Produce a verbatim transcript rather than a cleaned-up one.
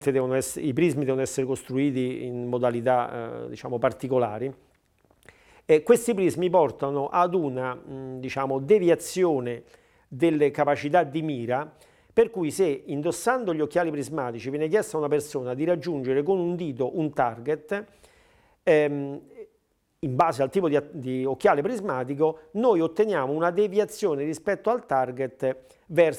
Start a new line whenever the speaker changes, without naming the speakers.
devono essere, i prismi devono essere costruiti in modalità eh, diciamo particolari. E questi prismi portano ad una mh, diciamo, deviazione delle capacità di mira, per cui se indossando gli occhiali prismatici viene chiesto a una persona di raggiungere con un dito un target, ehm, in base al tipo di, di occhiale prismatico, noi otteniamo una deviazione rispetto al target verso